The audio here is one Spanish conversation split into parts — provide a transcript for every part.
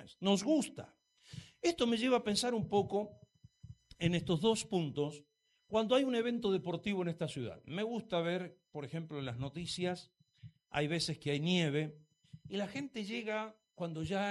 pulmones. Nos gusta. Esto me lleva a pensar un poco en estos dos puntos cuando hay un evento deportivo en esta ciudad. Me gusta ver, por ejemplo, en las noticias, hay veces que hay nieve y la gente llega cuando ya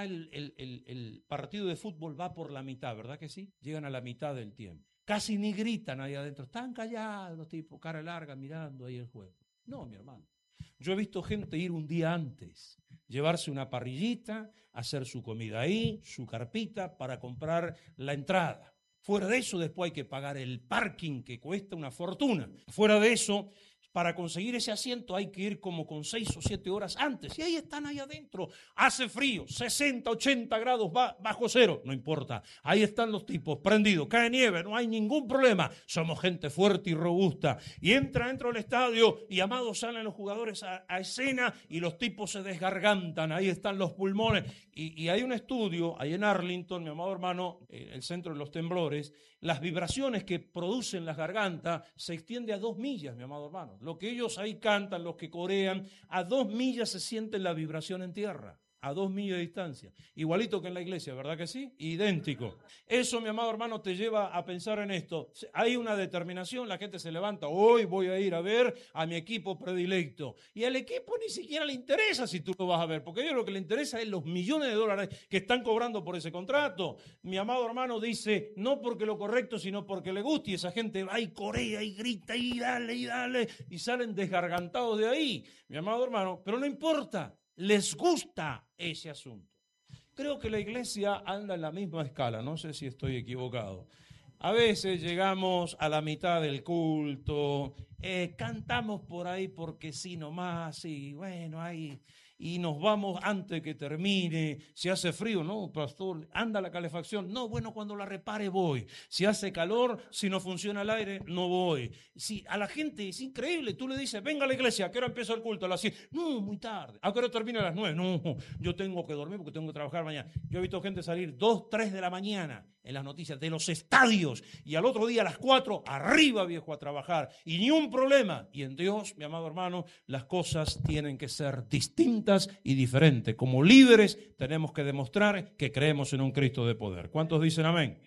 el partido de fútbol va por la mitad, ¿verdad que sí? Llegan a la mitad del tiempo. Casi ni gritan ahí adentro, están callados los tipos, cara larga, mirando ahí el juego. No, mi hermano. Yo he visto gente ir un día antes, llevarse una parrillita, hacer su comida ahí, su carpita para comprar la entrada. Fuera de eso, después hay que pagar el parking que cuesta una fortuna. Fuera de eso, para conseguir ese asiento hay que ir como con 6 o 7 horas antes. Y ahí están ahí adentro. Hace frío, 60, 80 grados bajo cero. No importa. Ahí están los tipos prendidos. Cae nieve, no hay ningún problema. Somos gente fuerte y robusta. Y entra dentro del estadio y, amados, salen los jugadores a escena y los tipos se desgargantan. Ahí están los pulmones. Y hay un estudio, ahí en Arlington, mi amado hermano, el centro de los temblores, las vibraciones que producen las gargantas se extiende a 2 millas, mi amado hermano. Lo que ellos ahí cantan, los que corean, a 2 millas se siente la vibración en tierra. A 2 millas de distancia. Igualito que en la iglesia, ¿verdad que sí? Idéntico. Eso, mi amado hermano, te lleva a pensar en esto. Hay una determinación, la gente se levanta, hoy voy a ir a ver a mi equipo predilecto. Y al equipo ni siquiera le interesa si tú lo vas a ver, porque a ellos lo que le interesa es los millones de dólares que están cobrando por ese contrato. Mi amado hermano dice, no porque lo correcto, sino porque le gusta, y esa gente va y corea y grita y dale, y salen desgargantados de ahí, mi amado hermano, pero no importa. Les gusta ese asunto. Creo que la iglesia anda en la misma escala, no sé si estoy equivocado. A veces llegamos a la mitad del culto, cantamos por ahí porque sí nomás, y bueno, ahí, y nos vamos antes que termine. Si hace frío, no, pastor, anda la calefacción. No, bueno, cuando la repare voy. Si hace calor, si no funciona el aire, no voy. Si a la gente es increíble, tú le dices, venga a la iglesia, ¿a qué hora empieza el culto? A las 7. No, muy tarde. ¿A qué hora termina? A las 9. No, yo tengo que dormir porque tengo que trabajar mañana. Yo he visto gente salir 2, 3 de la mañana en las noticias de los estadios y al otro día a las 4, arriba, viejo, a trabajar. Y ni un problema. Y en Dios, mi amado hermano, las cosas tienen que ser distintas y diferentes. Como líderes tenemos que demostrar que creemos en un Cristo de poder. ¿Cuántos dicen amén?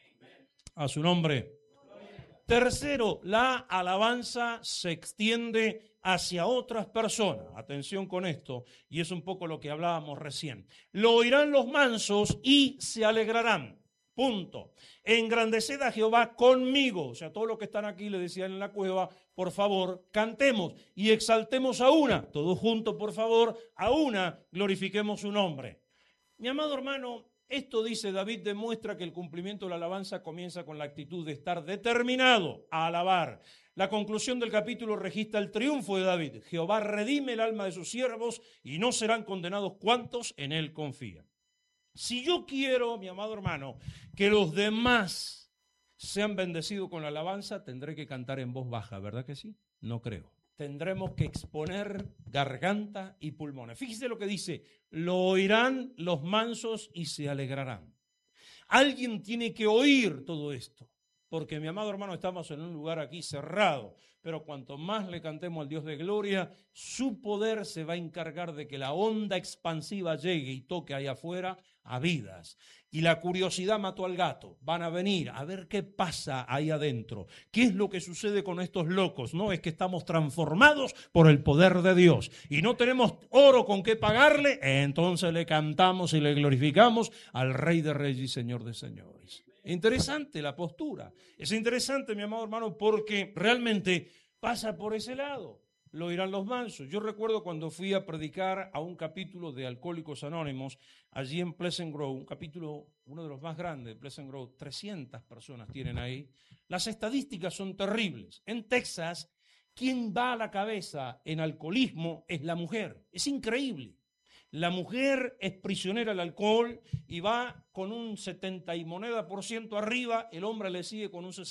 A su nombre. Tercero, la alabanza se extiende hacia otras personas. Atención con esto, y es un poco lo que hablábamos recién. Lo oirán los mansos y se alegrarán. Punto. Engrandeced a Jehová conmigo. O sea, todos los que están aquí le decían en la cueva, por favor, cantemos y exaltemos a una. Todos juntos, por favor, a una glorifiquemos su nombre. Mi amado hermano, esto, dice David, demuestra que el cumplimiento de la alabanza comienza con la actitud de estar determinado a alabar. La conclusión del capítulo registra el triunfo de David. Jehová redime el alma de sus siervos y no serán condenados cuantos en él confían. Si yo quiero, mi amado hermano, que los demás sean bendecidos con la alabanza, tendré que cantar en voz baja, ¿verdad que sí? No creo. Tendremos que exponer garganta y pulmones. Fíjese lo que dice, lo oirán los mansos y se alegrarán. Alguien tiene que oír todo esto, porque mi amado hermano, estamos en un lugar aquí cerrado, pero cuanto más le cantemos al Dios de gloria, su poder se va a encargar de que la onda expansiva llegue y toque allá afuera a vidas. Y la curiosidad mató al gato. Van a venir a ver qué pasa ahí adentro. ¿Qué es lo que sucede con estos locos? No, es que estamos transformados por el poder de Dios. Y no tenemos oro con qué pagarle, entonces le cantamos y le glorificamos al Rey de Reyes y Señor de Señores. Interesante la postura. Es interesante, mi amado hermano, porque realmente pasa por ese lado. Lo oirán los mansos. Yo recuerdo cuando fui a predicar a un capítulo de Alcohólicos Anónimos, allí en Pleasant Grove, un capítulo, uno de los más grandes de Pleasant Grove, 300 personas tienen ahí. Las estadísticas son terribles. En Texas, quien va a la cabeza en alcoholismo es la mujer. Es increíble. La mujer es prisionera del alcohol y va con un 70 y moneda por ciento arriba, el hombre le sigue con un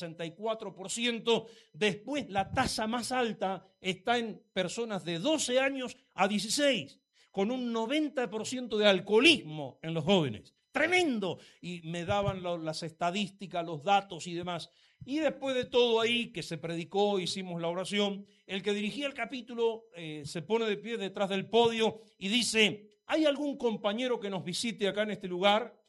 64%. Después la tasa más alta está en personas de 12 años a 16, con un 90% de alcoholismo en los jóvenes. Tremendo. Y me daban las estadísticas, los datos y demás. Y después de todo ahí que se predicó, hicimos la oración, el que dirigía el capítulo se pone de pie detrás del podio y dice, ¿hay algún compañero que nos visite acá en este lugar?